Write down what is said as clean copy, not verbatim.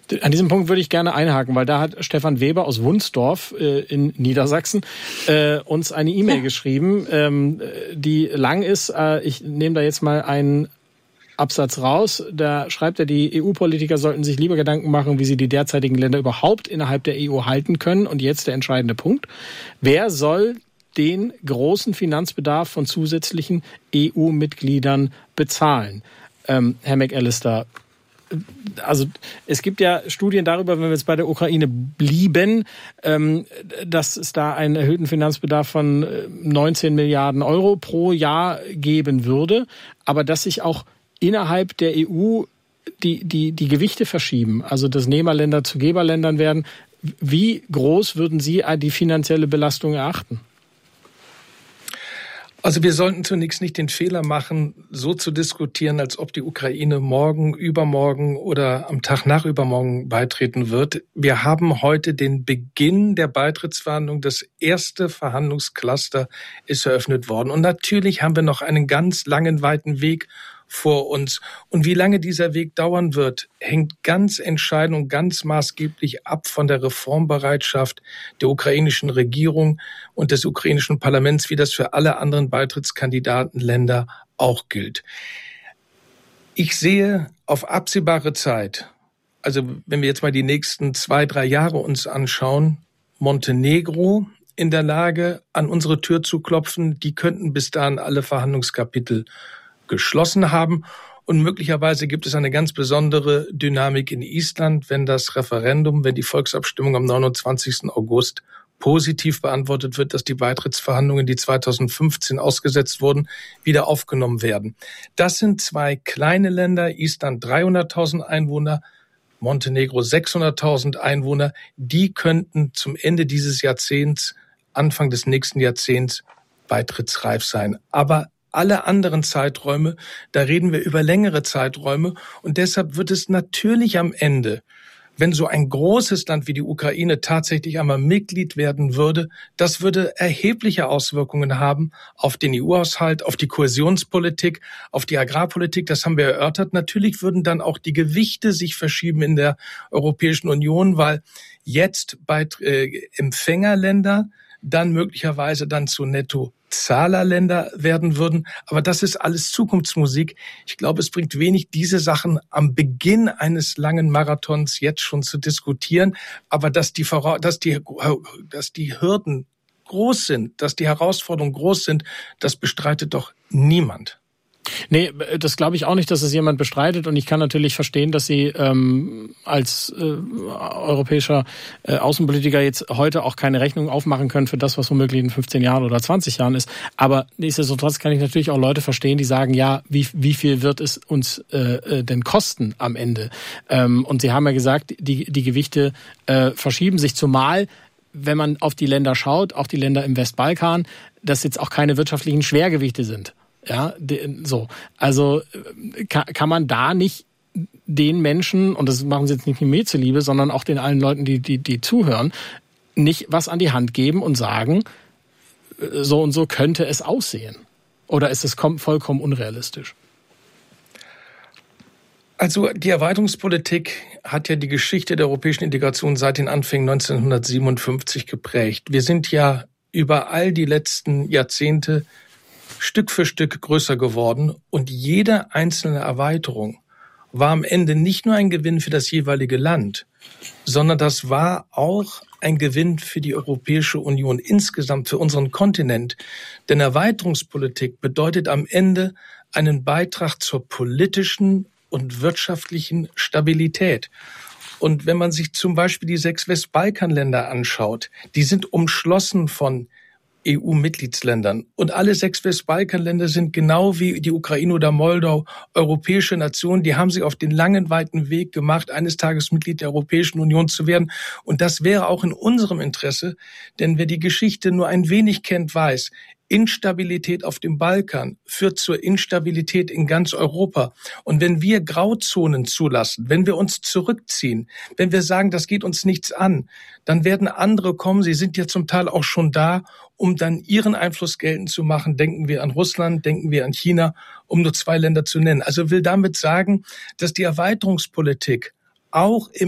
An diesem Punkt würde ich gerne einhaken, weil da hat Stefan Weber aus Wunsdorf in Niedersachsen uns eine E-Mail geschrieben, die lang ist. Ich nehme da jetzt mal einen Absatz raus. Da schreibt er, die EU-Politiker sollten sich lieber Gedanken machen, wie sie die derzeitigen Länder überhaupt innerhalb der EU halten können. Und jetzt der entscheidende Punkt. Wer soll den großen Finanzbedarf von zusätzlichen EU-Mitgliedern bezahlen? Herr McAllister, also es gibt ja Studien darüber, wenn wir jetzt bei der Ukraine blieben, dass es da einen erhöhten Finanzbedarf von 19 Milliarden Euro pro Jahr geben würde, aber dass sich auch innerhalb der EU die Gewichte verschieben, also dass Nehmerländer zu Geberländern werden. Wie groß würden Sie die finanzielle Belastung erachten? Also wir sollten zunächst nicht den Fehler machen, so zu diskutieren, als ob die Ukraine morgen, übermorgen oder am Tag nach übermorgen beitreten wird. Wir haben heute den Beginn der Beitrittsverhandlungen. Das erste Verhandlungscluster ist eröffnet worden. Und natürlich haben wir noch einen ganz langen, weiten Weg vor uns. Und wie lange dieser Weg dauern wird, hängt ganz entscheidend und ganz maßgeblich ab von der Reformbereitschaft der ukrainischen Regierung und des ukrainischen Parlaments, wie das für alle anderen Beitrittskandidatenländer auch gilt. Ich sehe auf absehbare Zeit, also wenn wir jetzt mal die nächsten 2-3 Jahre uns anschauen, Montenegro in der Lage, an unsere Tür zu klopfen. Die könnten bis dahin alle Verhandlungskapitel geschlossen haben. Und möglicherweise gibt es eine ganz besondere Dynamik in Island, wenn das Referendum, wenn die Volksabstimmung am 29. August positiv beantwortet wird, dass die Beitrittsverhandlungen, die 2015 ausgesetzt wurden, wieder aufgenommen werden. Das sind zwei kleine Länder, Island 300.000 Einwohner, Montenegro 600.000 Einwohner. Die könnten zum Ende dieses Jahrzehnts, Anfang des nächsten Jahrzehnts beitrittsreif sein. Aber alle anderen Zeiträume, da reden wir über längere Zeiträume. Und deshalb wird es natürlich am Ende, wenn so ein großes Land wie die Ukraine tatsächlich einmal Mitglied werden würde, das würde erhebliche Auswirkungen haben auf den EU-Haushalt, auf die Kohäsionspolitik, auf die Agrarpolitik. Das haben wir erörtert. Natürlich würden dann auch die Gewichte sich verschieben in der Europäischen Union, weil jetzt Empfängerländer dann möglicherweise dann zu Nettozahlerländer werden würden. Aber das ist alles Zukunftsmusik. Ich glaube, es bringt wenig, diese Sachen am Beginn eines langen Marathons jetzt schon zu diskutieren. Aber dass die Hürden groß sind, dass die Herausforderungen groß sind, das bestreitet doch niemand. Nee, das glaube ich auch nicht, dass es jemand bestreitet. Und ich kann natürlich verstehen, dass Sie als europäischer Außenpolitiker jetzt heute auch keine Rechnung aufmachen können für das, was womöglich in 15 Jahren oder 20 Jahren ist. Aber nichtsdestotrotz kann ich natürlich auch Leute verstehen, die sagen, ja, wie viel wird es uns denn kosten am Ende? Und Sie haben ja gesagt, die Gewichte verschieben sich, zumal wenn man auf die Länder schaut, auch die Länder im Westbalkan, dass jetzt auch keine wirtschaftlichen Schwergewichte sind. Ja, so. Also kann man da nicht den Menschen, und das machen sie jetzt nicht mir zuliebe, sondern auch den allen Leuten, die zuhören, nicht was an die Hand geben und sagen, so und so könnte es aussehen? Oder ist es vollkommen unrealistisch? Also die Erweiterungspolitik hat ja die Geschichte der europäischen Integration seit den Anfängen 1957 geprägt. Wir sind ja über all die letzten Jahrzehnte Stück für Stück größer geworden und jede einzelne Erweiterung war am Ende nicht nur ein Gewinn für das jeweilige Land, sondern das war auch ein Gewinn für die Europäische Union insgesamt, für unseren Kontinent. Denn Erweiterungspolitik bedeutet am Ende einen Beitrag zur politischen und wirtschaftlichen Stabilität. Und wenn man sich zum Beispiel die 6 Westbalkanländer anschaut, die sind umschlossen von EU-Mitgliedsländern. Und alle 6 Westbalkanländer sind genau wie die Ukraine oder Moldau europäische Nationen. Die haben sich auf den langen, weiten Weg gemacht, eines Tages Mitglied der Europäischen Union zu werden. Und das wäre auch in unserem Interesse, denn wer die Geschichte nur ein wenig kennt, weiß, Instabilität auf dem Balkan führt zur Instabilität in ganz Europa. Und wenn wir Grauzonen zulassen, wenn wir uns zurückziehen, wenn wir sagen, das geht uns nichts an, dann werden andere kommen, sie sind ja zum Teil auch schon da, um dann ihren Einfluss geltend zu machen. Denken wir an Russland, denken wir an China, um nur 2 Länder zu nennen. Also will damit sagen, dass die Erweiterungspolitik auch im